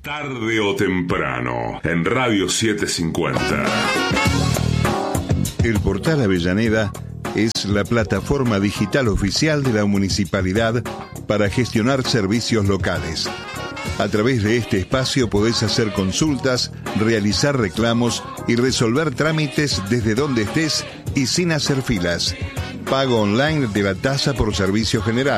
Tarde o temprano, en Radio 750. El portal Avellaneda es la plataforma digital oficial de la municipalidad para gestionar servicios locales. A través de este espacio podés hacer consultas, realizar reclamos y resolver trámites desde donde estés y sin hacer filas. Pago online de la tasa por servicio general.